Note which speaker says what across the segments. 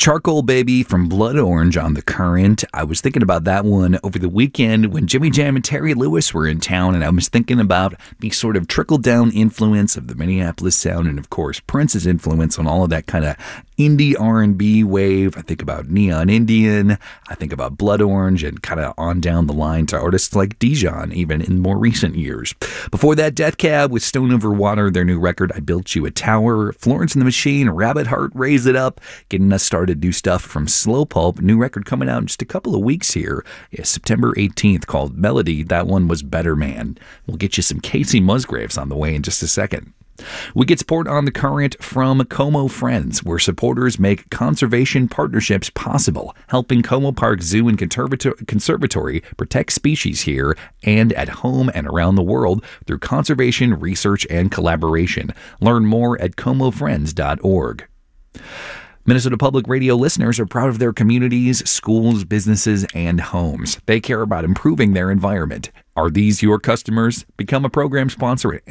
Speaker 1: Charcoal Baby from Blood Orange on The Current. I was thinking about that one over the weekend when Jimmy Jam and Terry Lewis were in town, and I was thinking about the sort of trickle-down influence of the Minneapolis sound and, of course, Prince's influence on all of that kind of indie R&B wave. I think about Neon Indian, I think about Blood Orange, and kind of on down the line to artists like Dijon, even in more recent years. Before that, Death Cab with Stone Over Water, their new record, I Built You a Tower. Florence and the Machine, Rabbit Heart, Raise It Up, getting us started. New stuff from Slow Pulp, new record coming out in just a couple of weeks here. September 18th, called Melody. That one was Better Man. We'll get you some Casey Musgraves on the way in just a second. We get support on The Current from Como Friends, where supporters make conservation partnerships possible, helping Como Park Zoo and Conservatory protect species here and at home and around the world through conservation, research, and collaboration. Learn more at comofriends.org. Minnesota Public Radio listeners are proud of their communities, schools, businesses, and homes. They care about improving their environment. Are these your customers? Become a program sponsor at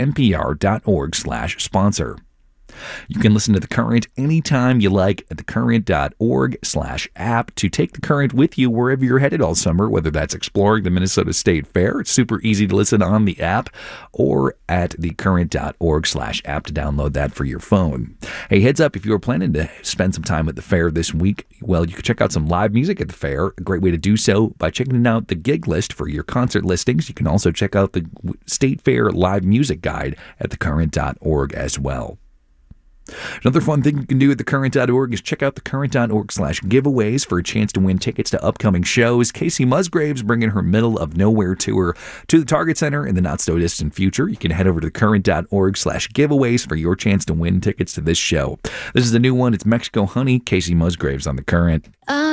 Speaker 1: npr.org/sponsor. You can listen to The Current anytime you like at thecurrent.org/app to take The Current with you wherever you're headed all summer, whether that's exploring the Minnesota State Fair. It's super easy to listen on the app, or at thecurrent.org/app to download that for your phone. Hey, heads up, if you're planning to spend some time at the fair this week, well, you can check out some live music at the fair. A great way to do so by checking out the gig list for your concert listings. You can also check out the State Fair live music guide at thecurrent.org as well. Another fun thing you can do at thecurrent.org is check out thecurrent.org/giveaways for a chance to win tickets to upcoming shows. Casey Musgraves bringing her Middle of Nowhere tour to the Target Center in the not-so-distant future. You can head over to thecurrent.org/giveaways for your chance to win tickets to this show. This is the new one. It's Mexico Honey, Casey Musgraves on The Current.